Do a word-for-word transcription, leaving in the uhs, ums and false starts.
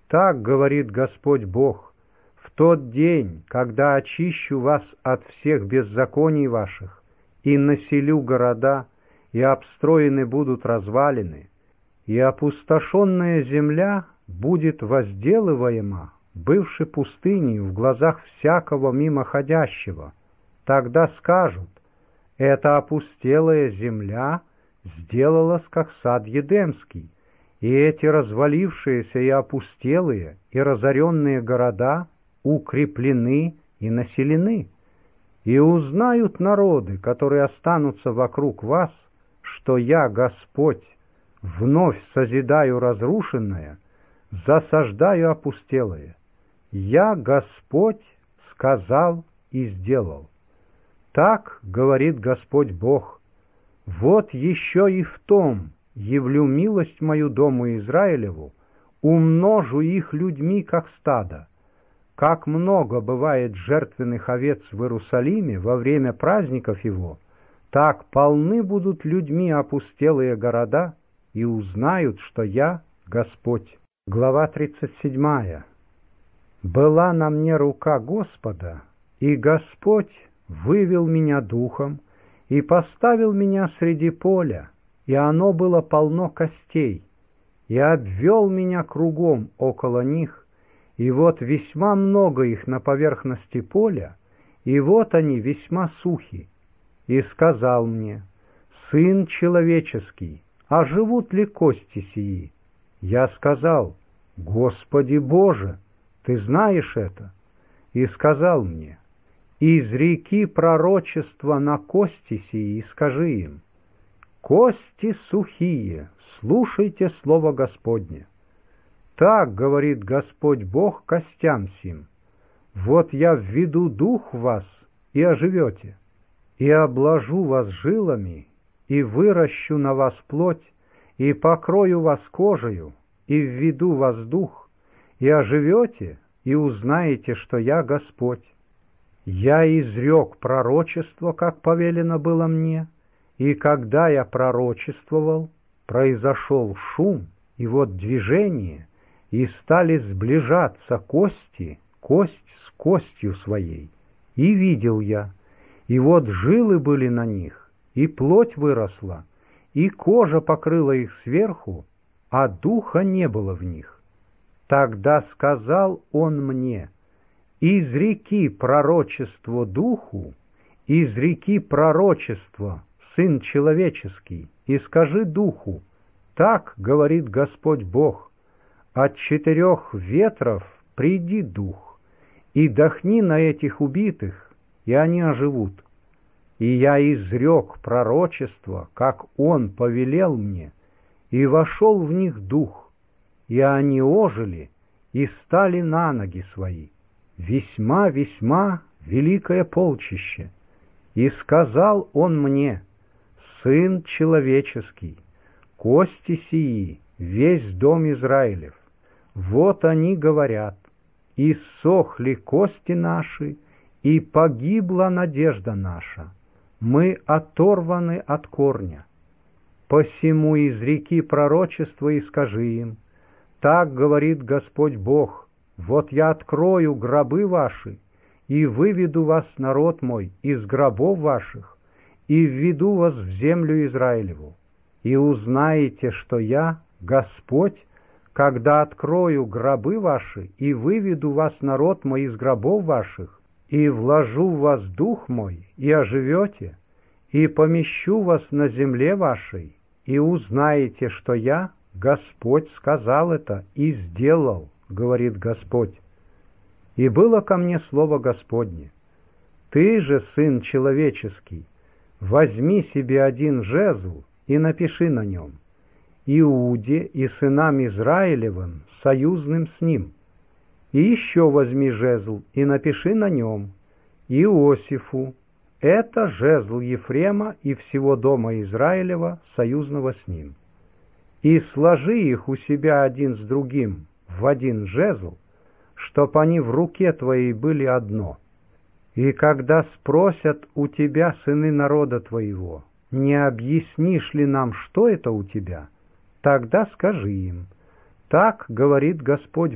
Так говорит Господь Бог: в тот день, когда очищу вас от всех беззаконий ваших, и населю города, и обстроены будут развалины, и опустошенная земля будет возделываема, бывшей пустыней в глазах всякого мимоходящего, тогда скажут: эта опустелая земля сделалась, как сад Едемский, и эти развалившиеся и опустелые и разоренные города укреплены и населены. И узнают народы, которые останутся вокруг вас, что я, Господь, вновь созидаю разрушенное, засаждаю опустелое. Я, Господь, сказал и сделал. Так говорит Господь Бог: вот еще и в том явлю милость мою дому Израилеву, умножу их людьми, как стадо. Как много бывает жертвенных овец в Иерусалиме во время праздников его, так полны будут людьми опустелые города, и узнают, что я Господь. Глава тридцать седьмая. Была на мне рука Господа, и Господь вывел меня духом и поставил меня среди поля, и оно было полно костей, и обвел меня кругом около них, и вот весьма много их на поверхности поля, и вот они весьма сухи. И сказал мне: сын человеческий, а живут ли кости сии? Я сказал: Господи Боже, ты знаешь это. И сказал мне: изреки пророчество на кости сии, и скажи им: кости сухие, слушайте слово Господне. Так говорит Господь Бог костям сим: вот я введу дух в вас, и оживете, и обложу вас жилами, и выращу на вас плоть, и покрою вас кожею, и введу вас дух, и оживете, и узнаете, что я Господь. Я изрек пророчество, как повелено было мне, и когда я пророчествовал, произошел шум, и вот движение, и стали сближаться кости, кость с костью своей. И видел я, и вот жилы были на них, и плоть выросла, и кожа покрыла их сверху, а духа не было в них. Тогда сказал он мне: изреки пророчество духу, изреки пророчество, сын человеческий, и скажи духу: так говорит Господь Бог: от четырех ветров приди дух, и дохни на этих убитых, и они оживут. И я изрек пророчество, как он повелел мне, и вошел в них дух, и они ожили и стали на ноги свои, весьма-весьма великое полчище. И сказал он мне: сын человеческий, кости сии, весь дом Израилев, вот они говорят: иссохли кости наши, и погибла надежда наша, мы оторваны от корня. Посему изреки пророчество и скажи им: так говорит Господь Бог: вот я открою гробы ваши, и выведу вас, народ мой, из гробов ваших, и введу вас в землю Израилеву, и узнаете, что я Господь, когда открою гробы ваши, и выведу вас, народ мой, из гробов ваших, и вложу в вас дух мой, и оживете, и помещу вас на земле вашей, и узнаете, что я, Господь, сказал это и сделал, говорит Господь. И было ко мне слово Господне: ты же, сын человеческий, возьми себе один жезл и напиши на нем: Иуде и сынам Израилевым, союзным с ним. И еще возьми жезл и напиши на нем: Иосифу, это жезл Ефрема и всего дома Израилева, союзного с ним. И сложи их у себя один с другим в один жезл, чтоб они в руке твоей были одно. И когда спросят у тебя сыны народа твоего: не объяснишь ли нам, что это у тебя? Тогда скажи им: так говорит Господь